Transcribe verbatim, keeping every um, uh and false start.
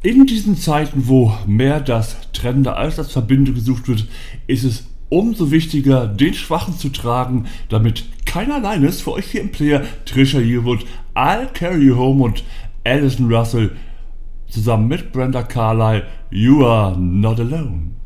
In diesen Zeiten, wo mehr das Trennende als das Verbindende gesucht wird, ist es umso wichtiger, den Schwachen zu tragen, damit keiner allein ist. Für euch hier im Player Trisha Yearwood, I'll Carry You Home und Alison Russell zusammen mit Brenda Carlile, You Are Not Alone.